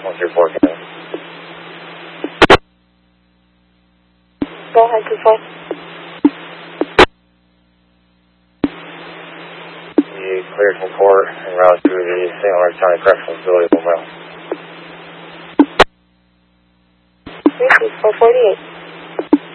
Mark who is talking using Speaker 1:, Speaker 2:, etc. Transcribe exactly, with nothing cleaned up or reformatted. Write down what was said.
Speaker 1: one three four, can I?
Speaker 2: Go ahead, two four.
Speaker 1: You cleared from court and route to the Saint Lawrence County Correctional Facility, one mile.
Speaker 2: three six four forty-eight.